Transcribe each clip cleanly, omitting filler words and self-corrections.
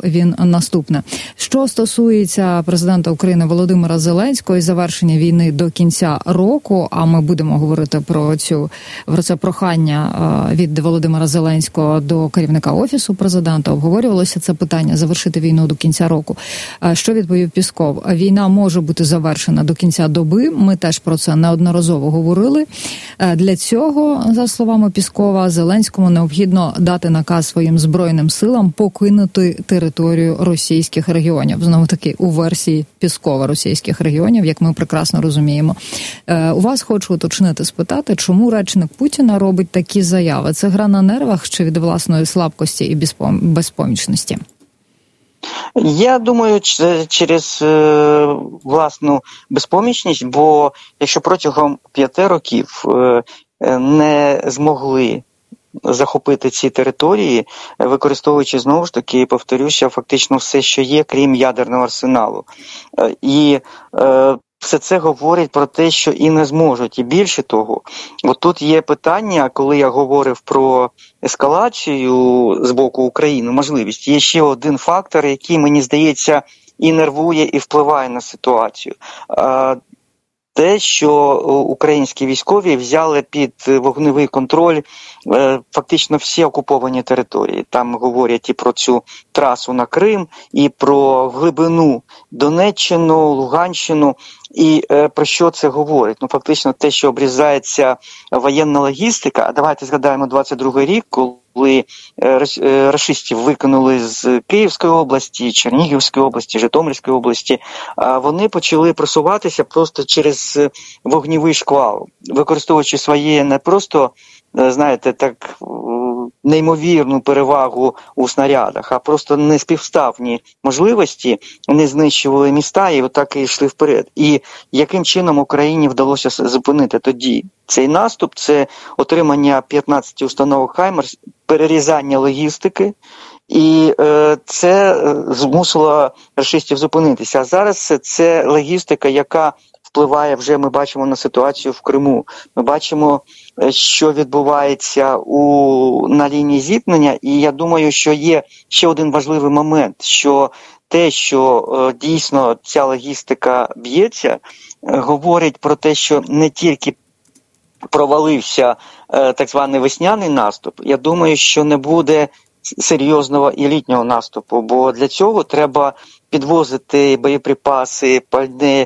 він наступне. Що стосується президента України Володимира Зеленського і завершення війни до кінця року, а ми будемо говорити про це прохання від Володимира Зеленського до керівника Офісу президента, обговорювалося це питання завершити війну до кінця року. Що відповів Пісков? Війна може бути завершена до кінця доби. Ми теж про це неодноразово говорили. Для цього, за словами Піскова, Зеленському необхідно дати наказ своїм збройним силам покинути територію російських регіонів. Знову таки у версії Піскова російських регіонів, як ми прекрасно розуміємо. У вас хочу уточнити, спитати, чому речник Путіна робить такі заяви? Це гра на нервах чи від власної слабкості і безпомічності? Я думаю, через власну безпомічність, бо якщо протягом 5 років не змогли захопити ці території, використовуючи, знову ж таки, повторюся, фактично все, що є, крім ядерного арсеналу. І все це говорить про те, що і не зможуть. І більше того, от тут є питання, коли я говорив про ескалацію з боку України, можливість, є ще один фактор, який, мені здається, і нервує, і впливає на ситуацію. Те, що українські військові взяли під вогневий контроль фактично всі окуповані території. Там говорять і про цю трасу на Крим, і про глибину Донеччину, Луганщину. І про що це говорить? Ну, фактично те, що обрізається воєнна логістика. А давайте згадаємо 22-й рік, коли рашистів викинули з Київської області, Чернігівської області, Житомирської області, вони почали просуватися просто через вогневий шквал, використовуючи своє не просто, знаєте, так неймовірну перевагу у снарядах, а просто неспівставні можливості, вони знищували міста і отак і йшли вперед. І яким чином Україні вдалося зупинити тоді цей наступ? Це отримання 15 установок «Хаймерс», перерізання логістики, і це змусило рашистів зупинитися. А зараз це логістика, яка впливає вже, ми бачимо, на ситуацію в Криму. Ми бачимо, що відбувається на лінії зіткнення, і я думаю, що є ще один важливий момент, що те, що дійсно ця логістика б'ється, говорить про те, що не тільки провалився так званий весняний наступ, я думаю, що не буде серйозного і літнього наступу, бо для цього треба підвозити боєприпаси, пальне,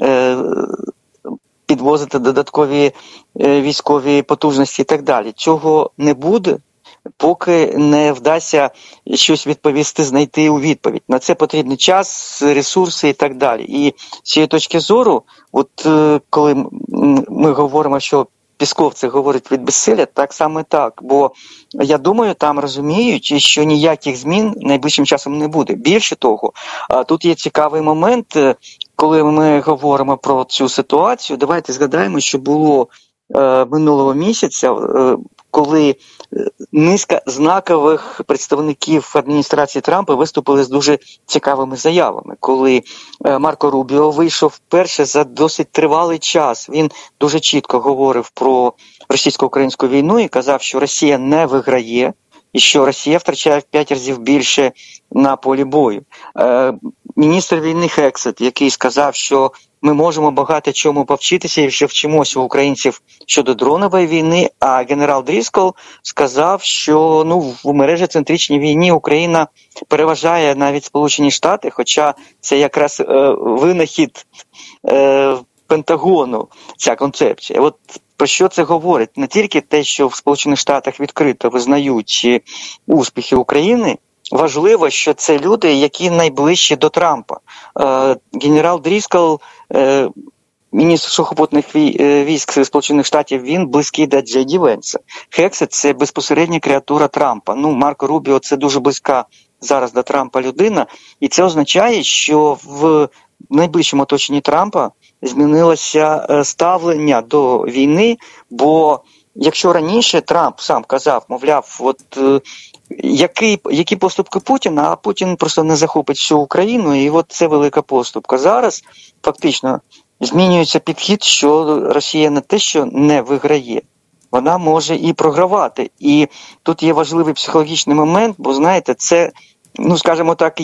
підвозити додаткові військові потужності і так далі. Цього не буде, поки не вдасться щось відповісти, знайти у відповідь. На це потрібний час, ресурси і так далі. І з цієї точки зору, от коли ми говоримо, що Пісков це говорить від безсилля, так саме так. Бо я думаю, там розуміють, що ніяких змін найближчим часом не буде. Більше того, тут є цікавий момент, коли ми говоримо про цю ситуацію. Давайте згадаємо, що було минулого місяця, коли низка знакових представників адміністрації Трампа виступили з дуже цікавими заявами. Коли Марко Рубіо вийшов вперше за досить тривалий час, він дуже чітко говорив про російсько-українську війну і казав, що Росія не виграє, і що Росія втрачає в 5 разів більше на полі бою. Міністр війни Хексет, який сказав, що ми можемо багато чому повчитися і вже вчимося у українців щодо дронової війни, а генерал Дріскол сказав, що в мережецентричній війні Україна переважає навіть Сполучені Штати, хоча це якраз винахід Пентагону, ця концепція. От про що це говорить? Не тільки те, що в Сполучених Штатах відкрито визнають успіхи України, важливо, що це люди, які найближчі до Трампа. Генерал Дріскол, міністр сухопутних військ Сполучених Штатів, він близький до Джей Ді Венса. Хексет – це безпосередня креатура Трампа. Марко Рубіо – це дуже близька зараз до Трампа людина. І це означає, що в найближчому оточенні Трампа змінилося ставлення до війни, бо якщо раніше Трамп сам казав, мовляв, які поступки Путіна, а Путін просто не захопить всю Україну, і от це велика поступка. Зараз фактично змінюється підхід, що Росія не те, що не виграє, вона може і програвати. І тут є важливий психологічний момент, бо, знаєте, це, скажімо так,